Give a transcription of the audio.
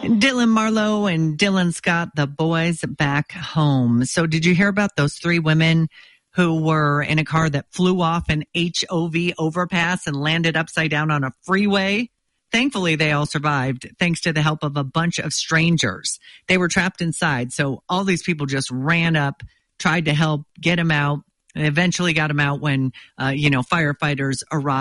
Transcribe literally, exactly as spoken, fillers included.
Dylan Marlowe and Dylan Scott, the boys back home. So did you hear about those three women who were in a car that flew off an H O V overpass and landed upside down on a freeway? Thankfully, they all survived thanks to the help of a bunch of strangers. They were trapped inside, so all these people just ran up, tried to help get them out, and eventually got them out when, uh, you know, firefighters arrived.